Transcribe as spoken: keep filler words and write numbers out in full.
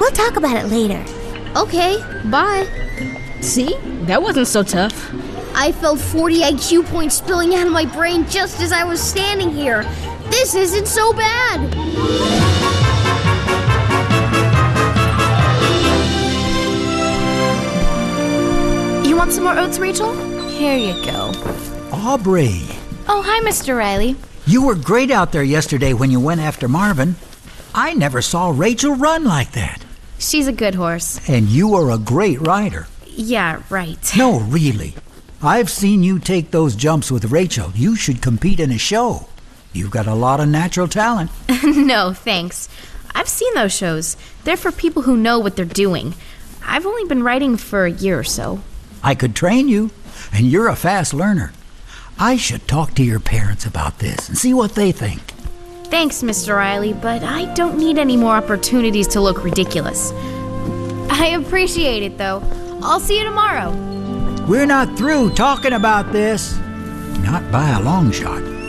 We'll talk about it later. Okay, bye. See? That wasn't so tough. I felt forty I Q points spilling out of my brain just as I was standing here. This isn't so bad. You want some more oats, Rachel? Here you go. Aubrey, Oh, hi, Mister Riley. you were great out there yesterday when you went after Marvin. I never saw Rachel run like that. She's a good horse. And you are a great rider. Yeah, right. No, really. I've seen you take those jumps with Rachel. You should compete in a show. You've got a lot of natural talent. No, thanks. I've seen those shows. They're for people who know what they're doing. I've only been riding for a year or so. I could train you, and you're a fast learner. I should talk to your parents about this and see what they think. Thanks, Mister Riley, but I don't need any more opportunities to look ridiculous. I appreciate it, though. I'll see you tomorrow. We're not through talking about this. Not by a long shot.